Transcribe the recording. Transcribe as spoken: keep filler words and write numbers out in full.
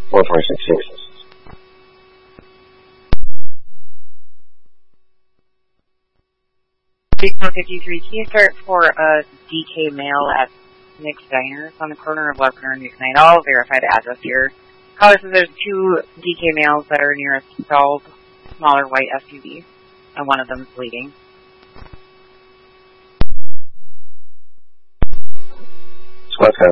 four four six six. Vehicle fifty-three, can you start for a D K mail at Nick's Diners on the corner of Webner and McKnight? I'll verify the address here. Caller says there's two D K mails that are near a stalled, smaller white S U V, and one of them is bleeding. Squad